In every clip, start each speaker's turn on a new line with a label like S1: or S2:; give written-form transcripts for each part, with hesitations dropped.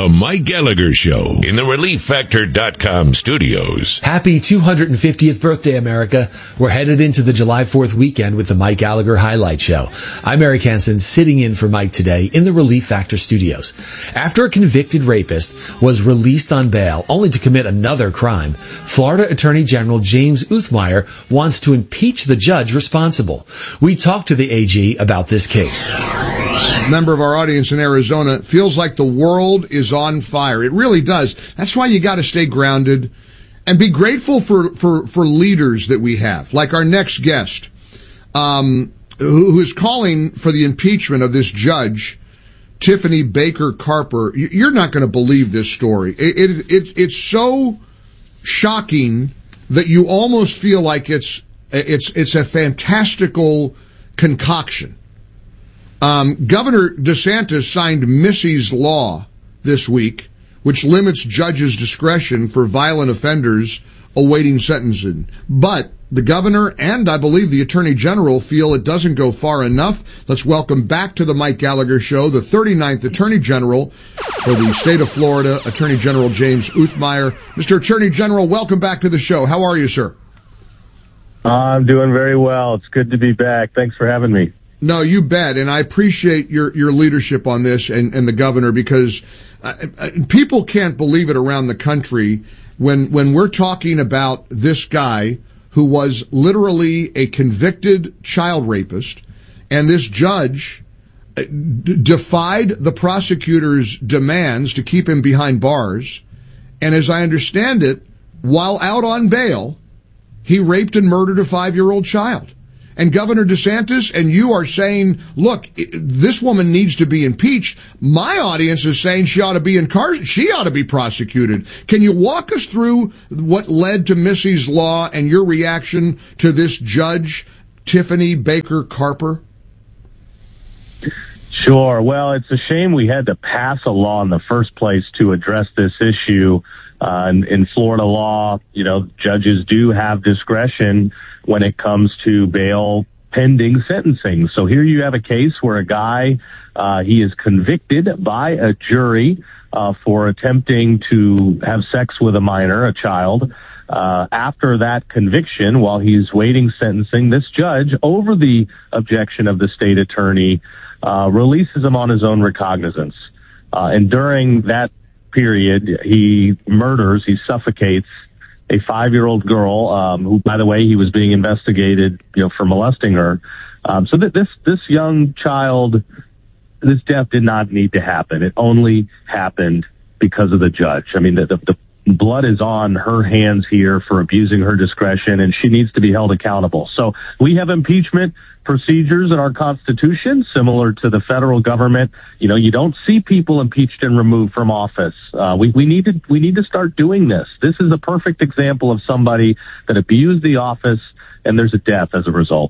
S1: The Mike Gallagher Show in the ReliefFactor.com studios.
S2: Happy 250th birthday, America. We're headed into the July 4th weekend with the Mike Gallagher Highlight Show. I'm Eric Hansen, sitting in for Mike today in the Relief Factor studios. After a convicted rapist was released on bail only to commit another crime, Florida Attorney General James Uthmeier wants to impeach the judge responsible. We talked to the AG about this case.
S3: Member of our audience in Arizona, feels like the world is on fire. It really does. That's why you got to stay grounded and be grateful for leaders that we have, like our next guest, who is calling for the impeachment of this judge, Tiffany Baker Carper. You're not going to believe this story. It's so shocking that you almost feel like it's a fantastical concoction. Governor DeSantis signed Missy's Law this week, which limits judges' discretion for violent offenders awaiting sentencing. But the governor and, I believe, the attorney general feel it doesn't go far enough. Let's welcome back to the Mike Gallagher Show the 39th attorney general for the state of Florida, Attorney General James Uthmeier. Mr. Attorney General, welcome back to the show. How are you, sir?
S4: I'm doing very well. It's good to be back. Thanks for having me.
S3: No, you bet. And I appreciate your leadership on this and the governor, because people can't believe it around the country when we're talking about this guy who was literally a convicted child rapist, and this judge defied the prosecutor's demands to keep him behind bars. And as I understand it, while out on bail, he raped and murdered a 5-year-old child. And Governor DeSantis and you are saying, look, this woman needs to be impeached. My audience is saying she ought to be prosecuted. Can you walk us through what led to Missy's Law and your reaction to this judge, Tiffany Baker Carper?
S4: Sure. Well, it's a shame we had to pass a law in the first place to address this issue. In Florida law, judges do have discretion when it comes to bail pending sentencing. So here you have a case where a guy, he is convicted by a jury for attempting to have sex with a minor, a child. After that conviction, while he's waiting sentencing, this judge, over the objection of the state attorney, releases him on his own recognizance. And during that period, he suffocates a 5-year-old girl, who, by the way, he was being investigated, for molesting her. So that this young child, this death did not need to happen. It only happened because of the judge. I mean, the blood is on her hands here for abusing her discretion, and she needs to be held accountable. So we have impeachment procedures in our Constitution, similar to the federal government. You don't see people impeached and removed from office. We need to start doing this. This is a perfect example of somebody that abused the office, and there's a death as a result.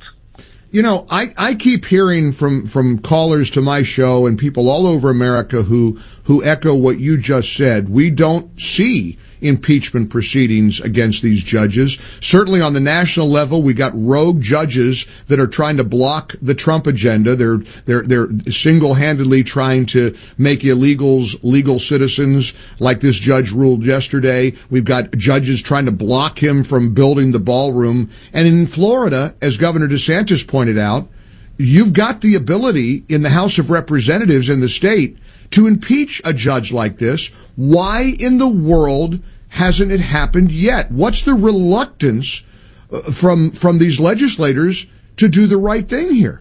S3: I keep hearing from callers to my show and people all over America who echo what you just said. We don't see impeachment proceedings against these judges. Certainly on the national level, we got rogue judges that are trying to block the Trump agenda. They're single-handedly trying to make illegals legal citizens, like this judge ruled yesterday. We've got judges trying to block him from building the ballroom. And in Florida, as Governor DeSantis pointed out, you've got the ability in the House of Representatives in the state to impeach a judge like this. Why in the world hasn't it happened yet? What's the reluctance from these legislators to do the right thing here?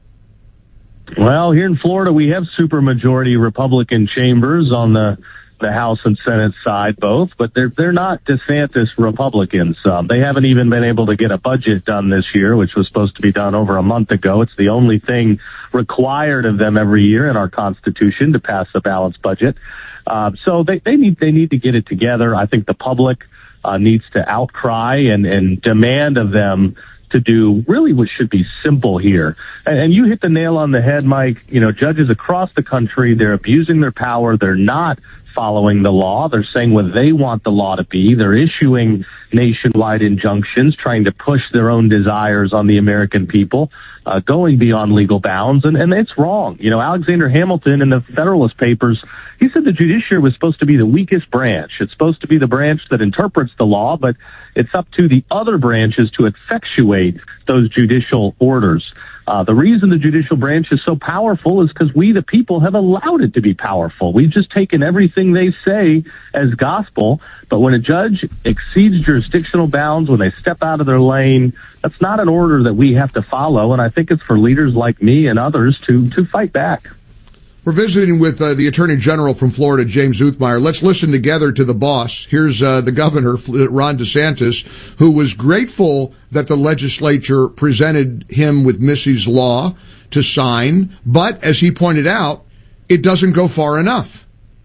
S4: Well, here in Florida, we have supermajority Republican chambers on the House and Senate side, both, but they're not DeSantis Republicans. They haven't even been able to get a budget done this year, which was supposed to be done over a month ago. It's the only thing required of them every year in our Constitution to pass a balanced budget. So they need to get it together. I think the public needs to outcry and demand of them to do really what should be simple here. And you hit the nail on the head, Mike. Judges across the country, they're abusing their power. They're not following the law. They're saying what they want the law to be. They're issuing nationwide injunctions, trying to push their own desires on the American people, going beyond legal bounds. And it's wrong. You know, Alexander Hamilton in the Federalist Papers, he said the judiciary was supposed to be the weakest branch. It's supposed to be the branch that interprets the law, but it's up to the other branches to effectuate those judicial orders. The reason the judicial branch is so powerful is because we, the people, have allowed it to be powerful. We've just taken everything they say as gospel. But when a judge exceeds jurisdictional bounds, when they step out of their lane, that's not an order that we have to follow. And I think it's for leaders like me and others to fight back.
S3: We're visiting with the Attorney General from Florida, James Uthmeier. Let's listen together to the boss. Here's the governor, Ron DeSantis, who was grateful that the legislature presented him with Missy's law to sign. But as he pointed out, it doesn't go far enough.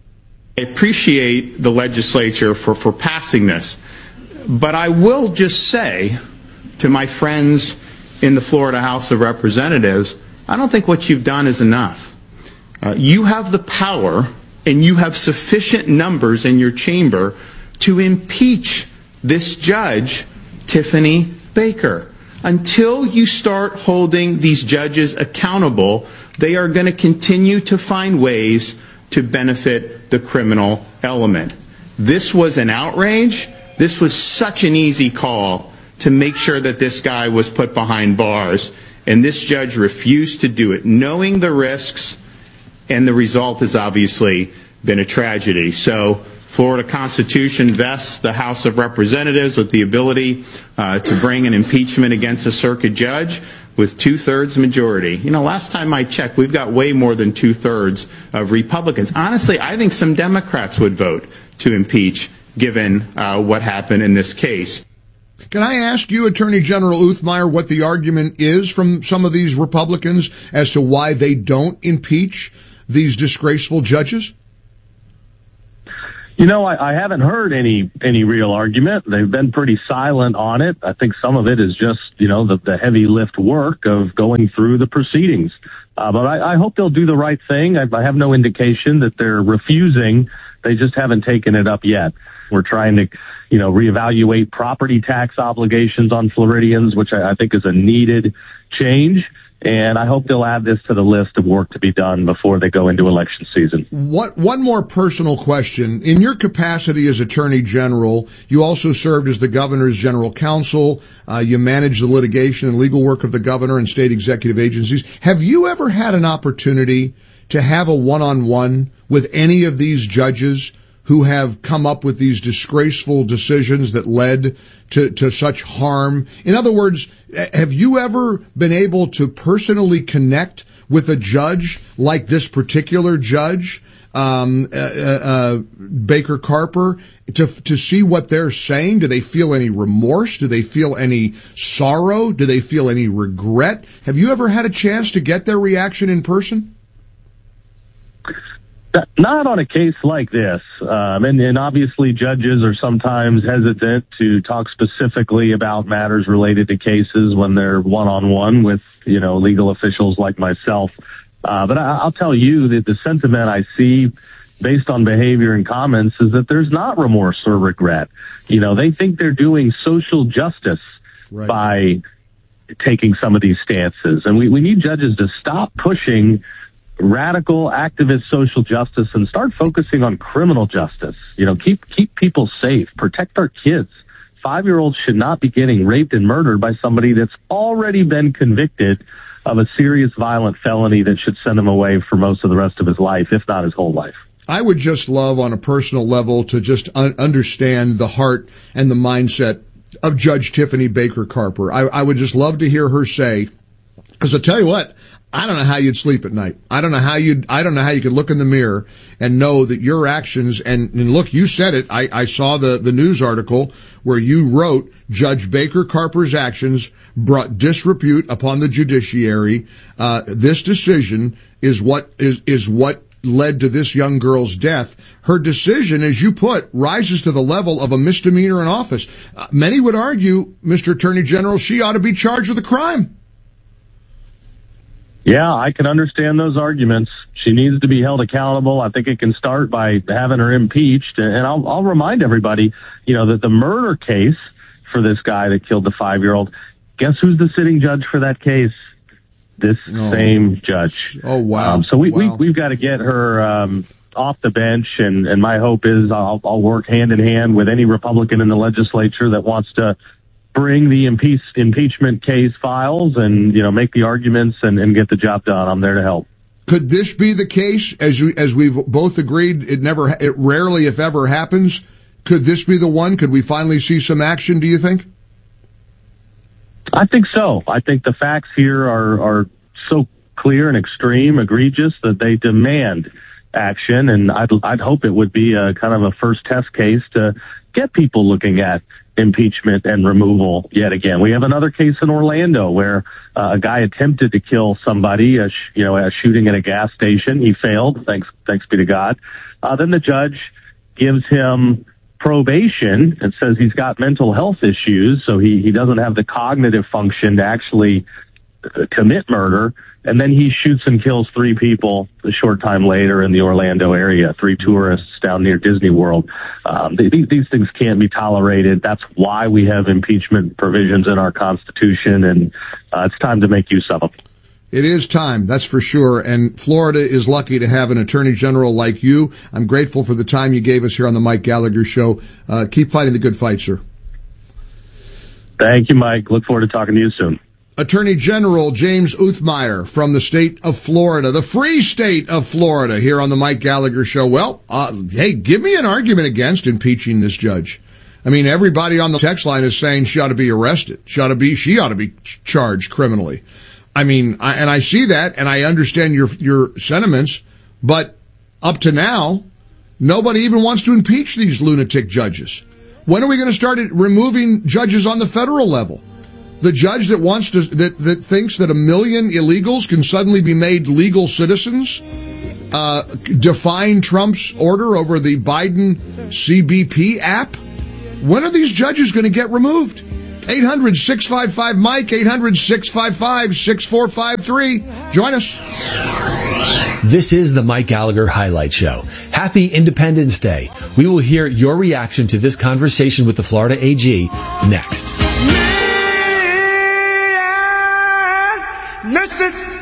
S5: I appreciate the legislature for passing this. But I will just say to my friends in the Florida House of Representatives, I don't think what you've done is enough. You have the power and you have sufficient numbers in your chamber to impeach this judge, Tiffany Baker. Until you start holding these judges accountable, they are going to continue to find ways to benefit the criminal element. This was an outrage. This was such an easy call to make sure that this guy was put behind bars, and this judge refused to do it, knowing the risks. And the result has obviously been a tragedy. So Florida Constitution vests the House of Representatives with the ability to bring an impeachment against a circuit judge with 2/3 majority. You know, last time I checked, we've got way more than 2/3 of Republicans. Honestly, I think some Democrats would vote to impeach given what happened in this case.
S3: Can I ask you, Attorney General Uthmeier, what the argument is from some of these Republicans as to why they don't impeach these disgraceful judges?
S4: You know, I haven't heard any real argument. They've been pretty silent on it. I think some of it is just, you know, the heavy lift work of going through the proceedings. But I hope they'll do the right thing. I have no indication that they're refusing. They just haven't taken it up yet. We're trying to, you know, reevaluate property tax obligations on Floridians, which I think is a needed change. And I hope they'll add this to the list of work to be done before they go into election season.
S3: One more personal question. In your capacity as Attorney General, you also served as the Governor's General Counsel. You managed the litigation and legal work of the Governor and state executive agencies. Have you ever had an opportunity to have a one-on-one with any of these judges who have come up with these disgraceful decisions that led to such harm? In other words, have you ever been able to personally connect with a judge like this particular judge, Baker Carper, to see what they're saying? Do they feel any remorse? Do they feel any sorrow? Do they feel any regret? Have you ever had a chance to get their reaction in person?
S4: Not on a case like this. And obviously judges are sometimes hesitant to talk specifically about matters related to cases when they're one-on-one with, you know, legal officials like myself. But I'll tell you that the sentiment I see based on behavior and comments is that there's not remorse or regret. You know, they think they're doing social justice by taking some of these stances. And we need judges to stop pushing radical activist social justice and start focusing on criminal justice. You know, keep people safe, protect our kids. 5-year-olds should not be getting raped and murdered by somebody that's already been convicted of a serious violent felony that should send him away for most of the rest of his life, if not his whole life.
S3: I would just love on a personal level to just understand the heart and the mindset of Judge Tiffany Baker Carper. I would just love to hear her say, because I'll tell you what, I don't know how you'd sleep at night. I don't know how you could look in the mirror and know that your actions, and look, you said it. I saw the news article where you wrote Judge Baker Carper's actions brought disrepute upon the judiciary. This decision is what led to this young girl's death. Her decision, as you put, rises to the level of a misdemeanor in office. Many would argue, Mr. Attorney General, she ought to be charged with a crime.
S4: Yeah, I can understand those arguments. She needs to be held accountable. I think it can start by having her impeached. And I'll remind everybody, that the murder case for this guy that killed the 5-year-old, guess who's the sitting judge for that case? This same judge.
S3: Oh, wow.
S4: So we've got to get her off the bench, and my hope is I'll work hand in hand with any Republican in the legislature that wants to bring the impeachment case files and, make the arguments and get the job done. I'm there to help.
S3: Could this be the case, as we've both agreed, it rarely, if ever, happens? Could this be the one? Could we finally see some action, do you think?
S4: I think so. I think the facts here are so clear and extreme, egregious, that they demand action, and I'd hope it would be a kind of a first test case to get people looking at impeachment and removal yet again. We have another case in Orlando where a guy attempted to kill somebody, a shooting at a gas station. He failed, thanks be to God. Then the judge gives him probation and says he's got mental health issues, so he doesn't have the cognitive function to actually commit murder. And then he shoots and kills 3 people a short time later in the Orlando area, 3 tourists down near Disney World. These things can't be tolerated. That's why we have impeachment provisions in our Constitution, and it's time to make use of them.
S3: It is time, that's for sure. And Florida is lucky to have an attorney general like you. I'm grateful for the time you gave us here on the Mike Gallagher Show. Keep fighting the good fight, sir.
S4: Thank you, Mike. Look forward to talking to you soon.
S3: Attorney General James Uthmeier from the state of Florida, the free state of Florida, here on the Mike Gallagher Show. Well, hey, give me an argument against impeaching this judge. I mean, everybody on the text line is saying she ought to be arrested. She ought to be charged criminally. I mean, I see that, and I understand your sentiments, but up to now, nobody even wants to impeach these lunatic judges. When are we going to start removing judges on the federal level? The judge that thinks that 1 million illegals can suddenly be made legal citizens, defying Trump's order over the Biden CBP app. When are these judges going to get removed? 800-655-MIKE, 800-655-6453. Join us.
S2: This is the Mike Gallagher Highlight Show. Happy Independence Day. We will hear your reaction to this conversation with the Florida AG next.
S6: Mississippi.